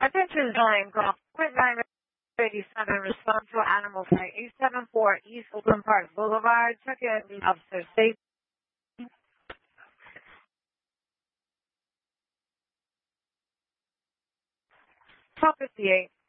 Attention Zion Golf, Point 987, respond to Animal Flight 874 East Oakland Park Boulevard. Check in the officer safety. Top 58.